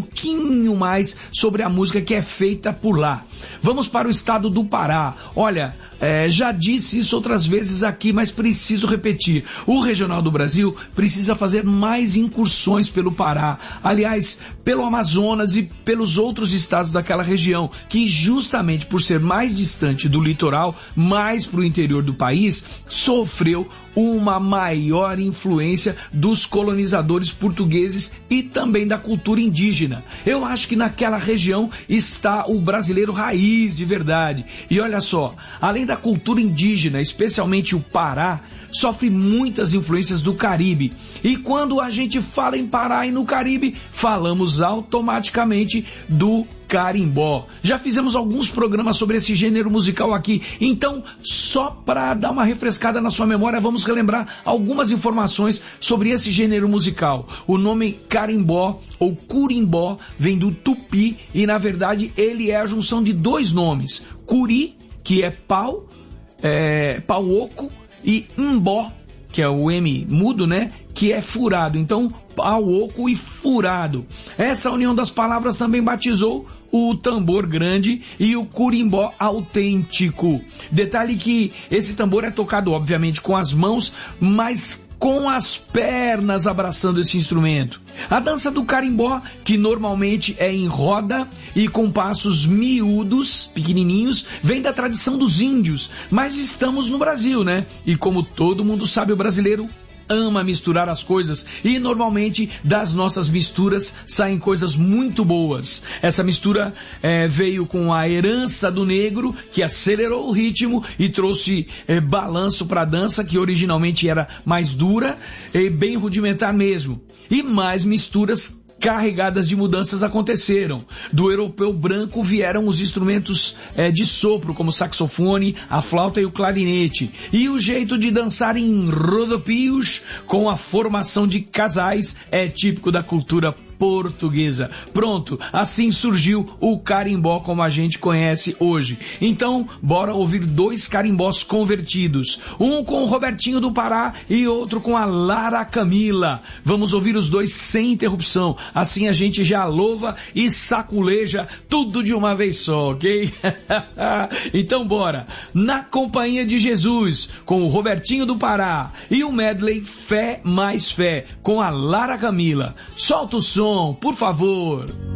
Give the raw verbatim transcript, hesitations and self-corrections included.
pouquinho mais sobre a música que é feita por lá. Vamos para o estado do Pará. Olha, é, já disse isso outras vezes aqui, mas preciso repetir. O Regional do Brasil precisa fazer mais incursões pelo Pará. Aliás, pelo Amazonas e pelos outros estados daquela região, que justamente por ser mais distante do litoral, mais para o interior do país, sofreu uma maior influência dos colonizadores portugueses e também da cultura indígena. Eu acho que naquela região está o brasileiro raiz de verdade. E olha só, além da cultura indígena, especialmente o Pará, sofre muitas influências do Caribe. E quando a gente fala em Pará e no Caribe, falamos automaticamente do carimbó. Já fizemos alguns programas sobre esse gênero musical aqui, então só para dar uma refrescada na sua memória, vamos relembrar algumas informações sobre esse gênero musical. O nome carimbó ou curimbó vem do tupi e na verdade ele é a junção de dois nomes, curi, que é pau, é, pau oco, e mbó, que é o M mudo, né? Que é furado. Então, pau oco e furado. Essa união das palavras também batizou o tambor grande e o curimbó autêntico. Detalhe que esse tambor é tocado, obviamente, com as mãos, mas com as pernas abraçando esse instrumento. A dança do carimbó, que normalmente é em roda e com passos miúdos, pequenininhos, vem da tradição dos índios, mas estamos no Brasil, né? E como todo mundo sabe, o brasileiro ama misturar as coisas e normalmente das nossas misturas saem coisas muito boas. Essa mistura é, veio com a herança do negro, que acelerou o ritmo e trouxe é, balanço para a dança, que originalmente era mais dura e bem rudimentar mesmo. E mais misturas carregadas de mudanças aconteceram. Do europeu branco vieram os instrumentos é, de sopro, como o saxofone, a flauta e o clarinete. E o jeito de dançar em rodopios com a formação de casais é típico da cultura portuguesa. Pronto, assim surgiu o carimbó como a gente conhece hoje. Então, bora ouvir dois carimbós convertidos. Um com o Robertinho do Pará e outro com a Lara Camila. Vamos ouvir os dois sem interrupção. Assim a gente já louva e saculeja tudo de uma vez só, ok? Então bora. Na Companhia de Jesus, com o Robertinho do Pará e o medley Fé Mais Fé, com a Lara Camila. Solta o som, por favor.